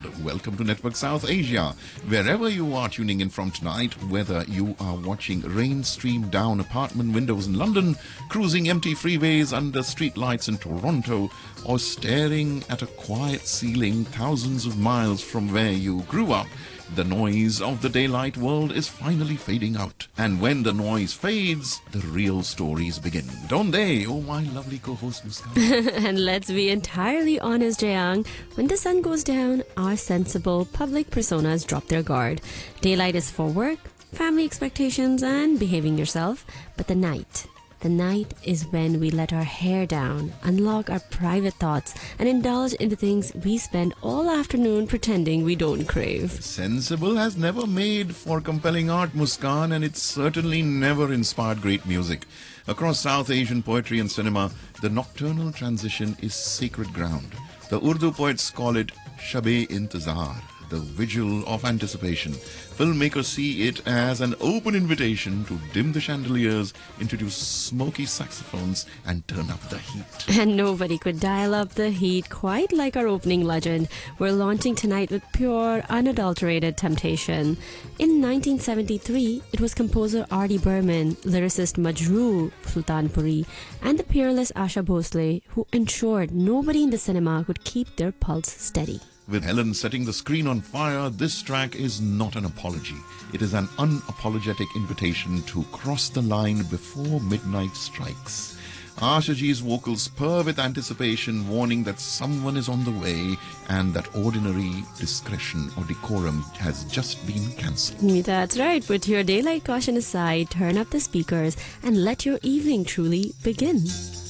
Welcome to Network South Asia. Wherever you are tuning in from tonight, whether you are watching rain stream down apartment windows in London, cruising empty freeways under streetlights in Toronto, or staring at a quiet ceiling thousands of miles from where you grew up, the noise of the daylight world is finally fading out. And when the noise fades, the real stories begin. Don't they? Oh, my lovely co-host, Muskan. And let's be entirely honest, Jayang. When the sun goes down, our sensible public personas drop their guard. Daylight is for work, family expectations, and behaving yourself. But the night is when we let our hair down, unlock our private thoughts, and indulge in the things we spend all afternoon pretending we don't crave. Sensible has never made for compelling art, Muskan, and it's certainly never inspired great music. Across South Asian poetry and cinema, the nocturnal transition is sacred ground. The Urdu poets call it Shab-e-Intizar, the vigil of anticipation. Filmmakers see it as an open invitation to dim the chandeliers, introduce smoky saxophones, and turn up the heat. And nobody could dial up the heat quite like our opening legend. We're launching tonight with pure, unadulterated temptation. In 1973, it was composer R.D. Burman, lyricist Majroor Sultanpuri, and the peerless Asha Bhosle who ensured nobody in the cinema could keep their pulse steady. With Helen setting the screen on fire, this track is not an apology. It is an unapologetic invitation to cross the line before midnight strikes. Ashaji's vocals purr with anticipation, warning that someone is on the way and that ordinary discretion or decorum has just been cancelled. That's right. Put your daylight caution aside, turn up the speakers, and let your evening truly begin.